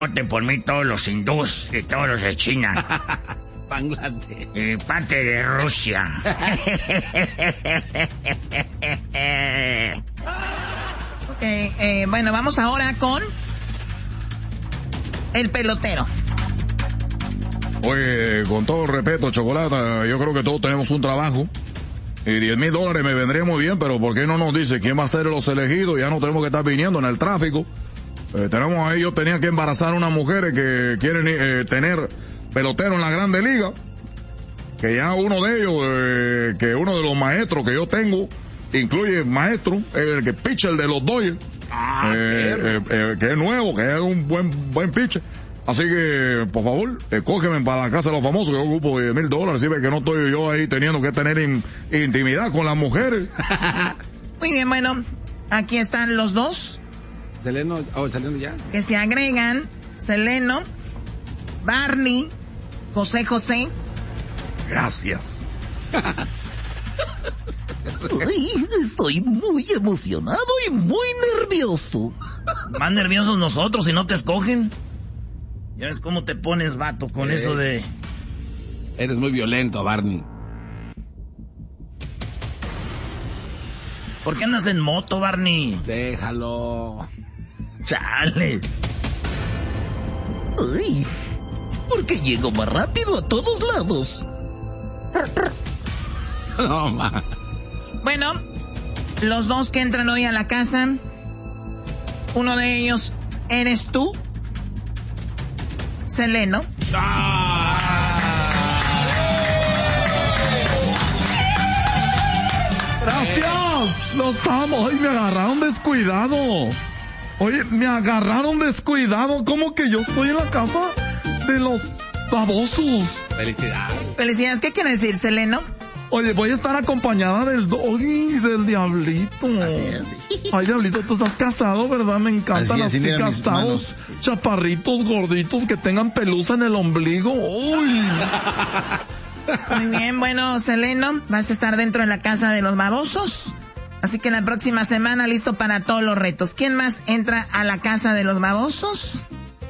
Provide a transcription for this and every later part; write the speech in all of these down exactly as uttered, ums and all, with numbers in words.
Voten por mí todos los hindús y todos los de China. Bangladesh. Y parte de Rusia. Ok, eh, bueno, vamos ahora con el pelotero. Oye, con todo respeto, Chocolata, yo creo que todos tenemos un trabajo. Y diez mil dólares me vendría muy bien, pero ¿por qué no nos dice quién va a ser los elegidos? Ya no tenemos que estar viniendo en el tráfico. Eh, tenemos ahí, yo tenía que embarazar a unas mujeres que quieren eh, tener pelotero en la Grande Liga. Que ya uno de ellos, eh, que uno de los maestros que yo tengo, incluye maestro, el que pitcher de los Dodgers, Ah, eh, eh, eh, que es nuevo, que es un buen buen pitcher. Así que, por favor, escógeme para la casa de los famosos, que yo ocupo diez mil dólares, si ves que no estoy yo ahí teniendo que tener in, intimidad con las mujeres. Muy bien, bueno, aquí están los dos. Seleno, oh, Seleno ya. Que se agregan, Seleno, Barney, José José. Gracias. Ay, estoy muy emocionado y muy nervioso. Más nerviosos nosotros si no te escogen. Ya ves cómo te pones, vato, con eh, eso de... Eres muy violento, Barney. ¿Por qué andas en moto, Barney? Déjalo. Chale. Ay, porque llego más rápido a todos lados. No, ma. Bueno, los dos que entran hoy a la casa, uno de ellos eres tú, Seleno. Gracias, los amo. Ay, me agarraron descuidado. Oye, me agarraron descuidado. ¿Cómo que yo estoy en la casa de los babosos? Felicidades. Felicidades, ¿qué quiere decir, Seleno? Oye, voy a estar acompañada del doggy y del diablito. Así es. Ay, diablito, tú estás casado, ¿verdad? Me encantan Así es, así, sí, mira mis casados, chaparritos, gorditos, que tengan pelusa en el ombligo. Uy. Muy bien, bueno, Seleno, vas a estar dentro de la casa de los babosos. Así que la próxima semana listo para todos los retos. ¿Quién más entra a la casa de los babosos?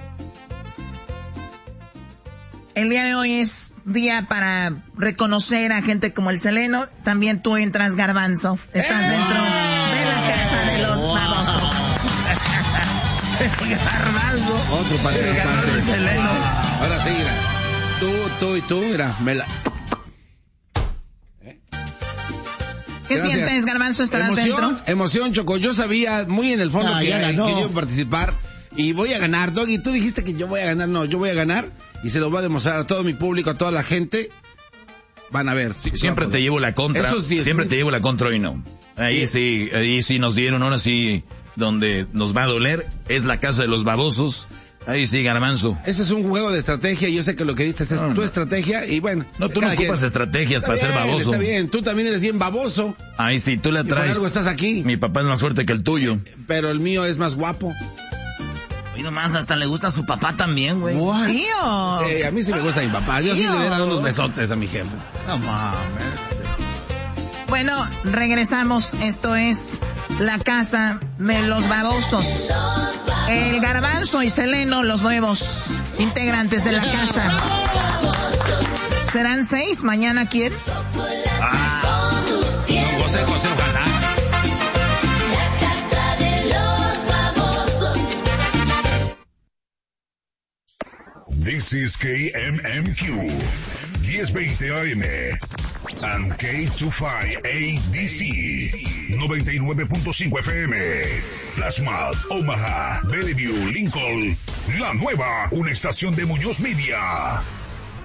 El día de hoy es día para reconocer a gente como el Seleno. También tú entras, Garbanzo. Estás dentro de la casa de los babosos. Garbanzo. Otro participante. El Seleno. Ahora sí, mira. Tú, tú y tú, mira, me la... ¿Qué Gracias. sientes, Garbanzo? ¿Estarás Emoción, dentro? Emoción, Choco. Yo sabía muy en el fondo Ah, que ya ganó. quería participar y voy a ganar, Doggy. Tú dijiste que yo voy a ganar. No, yo voy a ganar y se lo voy a demostrar a todo mi público, a toda la gente. Van a ver. Sí, siempre te llevo la contra. Esos diez Siempre mil... te llevo la contra hoy no. Ahí sí, ahí sí nos dieron, ahora sí, donde nos va a doler es la casa de los babosos. Ahí sí, Garbanzo. Ese es un juego de estrategia y yo sé que lo que dices es No, tu no. estrategia y bueno. No, tú no cada ocupas quien. estrategias Está para ser bien, baboso. Está bien, tú también eres bien baboso, Ahí sí, tú la y por traes. algo estás aquí, Mi papá es más fuerte que el tuyo. pero el mío es más guapo. Y nomás hasta le gusta a su papá también, güey. What? ¡Tío! Eh, a mí sí me gusta mi papá, yo sí Tío. le hubiera dado unos besotes a mi jefe. No mames. Bueno, regresamos. Esto es la casa de los babosos. El Garbanzo y Seleno, los nuevos integrantes de la casa. ¿Serán seis? ¿Mañana quién? Ah, don José José, ojalá. This is K M M Q, diez veinte A M, and K veinticinco A D C, noventa y nueve punto cinco F M, Plasma, Omaha, Bellevue, Lincoln, la nueva, una estación de Muñoz Media.